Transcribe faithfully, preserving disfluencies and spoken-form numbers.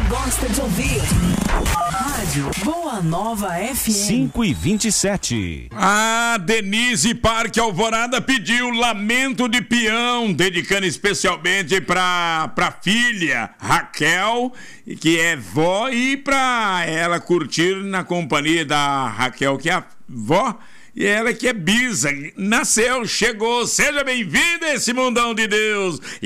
gosta de ouvir. Rádio Boa Nova F M. cinco e vinte e sete. A Denise Parque Alvorada pediu Lamento de Peão, dedicando especialmente pra, pra filha Raquel, que é vó, e pra ela curtir na companhia da Raquel, que é a vó, e ela que é bisa. Nasceu, chegou, seja bem-vinda a esse mundão de Deus. E